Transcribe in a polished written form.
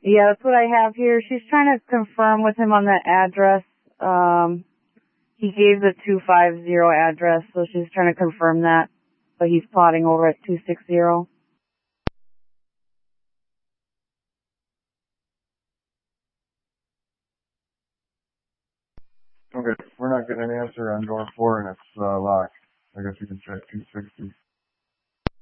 Yeah, that's what I have here. She's trying to confirm with him on that address. He gave the 250 address, so she's trying to confirm that. But he's plotting over at 260. Okay, we're not getting an answer on door 4 and it's locked. I guess we can check 260.